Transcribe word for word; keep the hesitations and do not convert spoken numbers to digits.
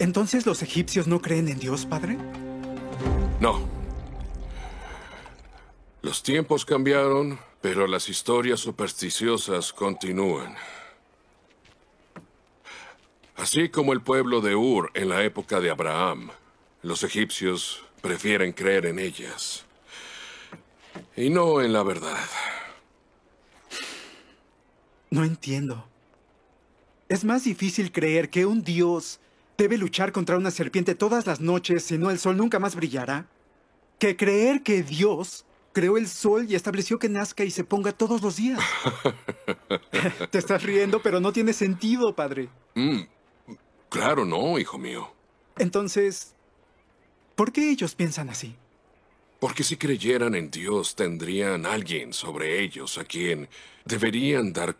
¿Entonces los egipcios no creen en Dios, padre? No. Los tiempos cambiaron, pero las historias supersticiosas continúan. Así como el pueblo de Ur en la época de Abraham, los egipcios prefieren creer en ellas y no en la verdad. No entiendo. Es más difícil creer que un dios debe luchar contra una serpiente todas las noches, si no el sol nunca más brillará, que creer que Dios creó el sol y estableció que nazca y se ponga todos los días. Te estás riendo, pero no tiene sentido, padre. Mm, claro, no, hijo mío. Entonces, ¿por qué ellos piensan así? Porque si creyeran en Dios, tendrían alguien sobre ellos a quien deberían dar